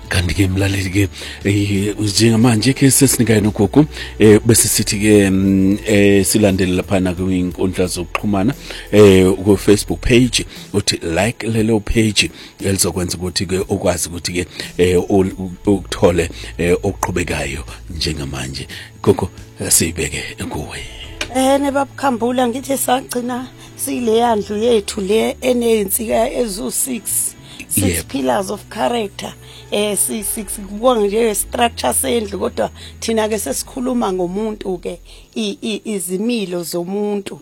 kanti ke mlaleli ke njengamanje ke sesinika nogogo bese sithi ke silandele lapha na kwinkundla zokuxhumana ku Facebook page uthi like lelo page elizokwenza ukuthi ke ukwazi ukuthi ke ukuthole okuqhubekayo njengamanje gogo sibeke kuwe nebabukhambula ngithi sagcina sileyandlu yethu le enensika ezu6 pillars of character kubonga nje structure sendlu kodwa thina ke sesikhuluma ngomuntu ke izimilo zomuntu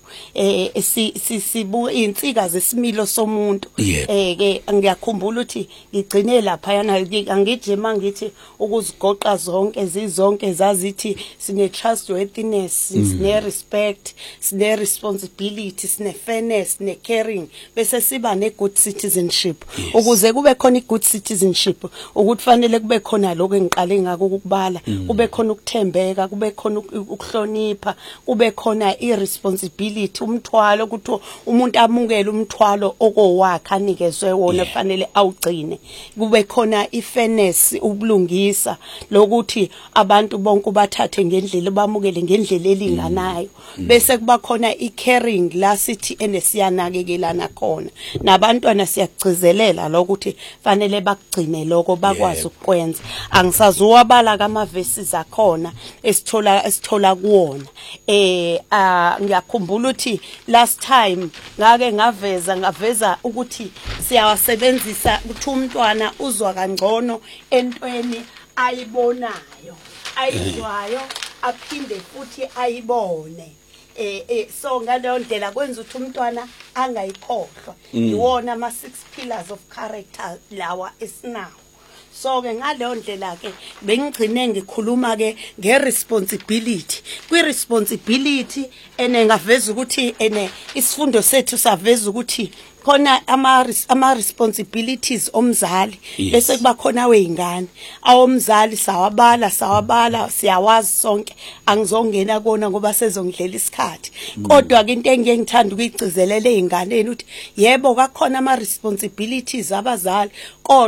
sibuka insika zesimilo somuntu ke ngiyakhumbula ukuthi ngigcine lapha yana angithi mangithi ukuzigoqa zonke zizonke zazithi sine trustworthiness sine respect sine responsibility sine fairness ne caring bese siba ne good citizenship ukuze kube khona i good citizenship ukuthi fanele kube khona lokho engiqale ngako ukubala kube khona ukuthembeka kube khona ukuhlonipha kube khona irresponsibility umthwalo ukuthi umuntu amukele umthwalo okowakhe anikezwe wona fanele awugcine kube khona ifairness ubulungisa lokuthi abantu bonke bathathe ngendlela bamukele ngendlela elinganayo bese kuba khona icaring la sithi enesiyanakekela khona nabantwana siyagcizelela lokuthi fanele bakugcine lokho bakwazi ukwenza angisazuwabala kama verses akhona esithola kuwona ngiyakhumbula ukuthi last time ngake ngaveza ukuthi siyawasebenzisa ukuthi umntwana uzwa kangcono entweni ayibonayo ayizwayo aphinde futhi ayibone so ngaleyo ndlela kwenza ukuthi umntwana angayikhohlwa iwona ama 6 pillars of character lawa esinawo so ke ngaleyo ndlela ke bengigcine ngikhuluma ke ngeresponsibility kwiresponsibility ngaveza ukuthi isifundo sethu saveza ukuthi khona ama responsibilities omzali bese kuba khona weingane awomzali sawabala siyawazi sonke angizongena kona ngoba sezongidlela isikhathi kodwa ke into engiyengithanda ukuyigcizelela einganeni ukuthi yebo kakhona ama responsibilities abazali